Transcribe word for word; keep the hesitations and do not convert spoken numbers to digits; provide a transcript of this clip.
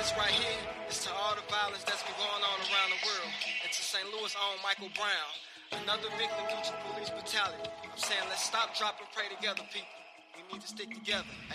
This right here is to all the violence that's been going on around the world, and to Saint Louis' own Michael Brown, another victim due to police brutality. I'm saying let's stop, drop, and pray together, people. We need to stick together.